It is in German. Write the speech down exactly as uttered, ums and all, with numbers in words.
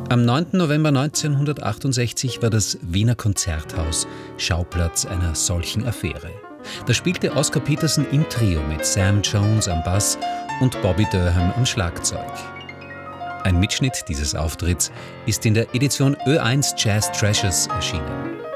Am neunten November neunzehnhundertachtundsechzig war das Wiener Konzerthaus Schauplatz einer solchen Affäre. Da spielte Oscar Peterson im Trio mit Sam Jones am Bass und Bobby Durham am Schlagzeug. Ein Mitschnitt dieses Auftritts ist in der Edition Ö eins Jazz Treasures erschienen.